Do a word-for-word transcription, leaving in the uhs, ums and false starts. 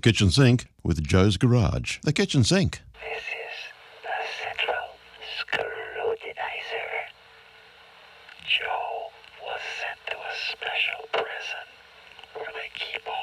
kitchen sink with Joe's Garage. The kitchen sink. This is the Central Scrutinizer. Joe was sent to a special prison where they keep